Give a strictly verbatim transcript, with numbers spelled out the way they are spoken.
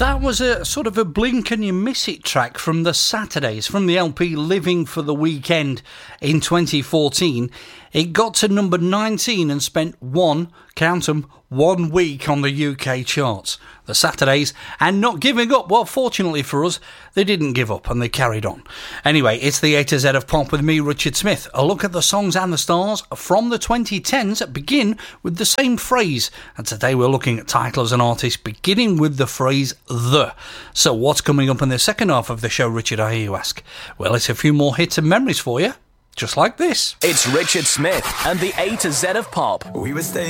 That was a sort of a blink and you miss it track from the Saturdays, from the L P Living for the Weekend in twenty fourteen. It got to number nineteen and spent one, count 'em, one week on the U K charts. The Saturdays, and not giving up. Well, fortunately for us, they didn't give up and they carried on. Anyway, it's the A to Z of Pop with me, Richard Smith. A look at the songs and the stars from the twenty tens that begin with the same phrase. And today we're looking at titles and artists beginning with the phrase the. So what's coming up in the second half of the show, Richard, I hear you ask? Well, it's a few more hits and memories for you. Just like this. It's Richard Smith and the A to Z of Pop. We were staying